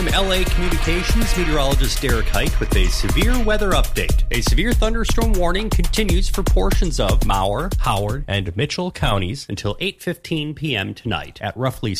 from LA Communications, meteorologist Derek Height with a severe weather update. A severe thunderstorm warning continues for portions of Mower, Howard, and Mitchell counties until 8:15 p.m. tonight. At roughly